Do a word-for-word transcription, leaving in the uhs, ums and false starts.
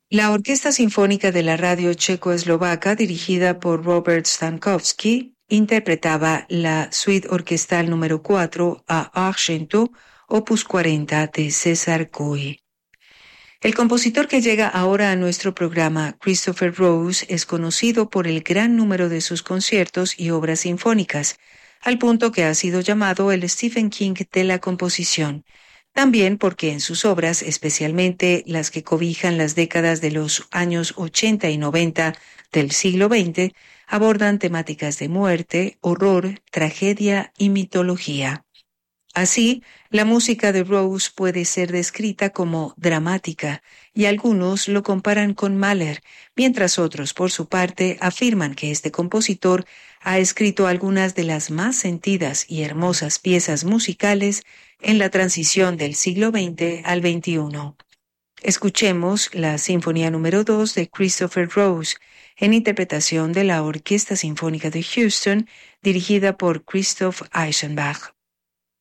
La Orquesta Sinfónica de la Radio Checoslovaca, dirigida por Robert Stankowski, interpretaba la Suite Orquestal número cuatro a Argento, opus cuarenta de César Coy. El compositor que llega ahora a nuestro programa, Christopher Rose, es conocido por el gran número de sus conciertos y obras sinfónicas, al punto que ha sido llamado el Stephen King de la composición. También porque en sus obras, especialmente las que cobijan las décadas de los años ochenta y noventa del siglo veinte, abordan temáticas de muerte, horror, tragedia y mitología. Así, la música de Rose puede ser descrita como dramática, y algunos lo comparan con Mahler, mientras otros, por su parte, afirman que este compositor ha escrito algunas de las más sentidas y hermosas piezas musicales en la transición del siglo veinte al veintiuno. Escuchemos la Sinfonía número dos de Christopher Rose, en interpretación de la Orquesta Sinfónica de Houston, dirigida por Christoph Eichenbach.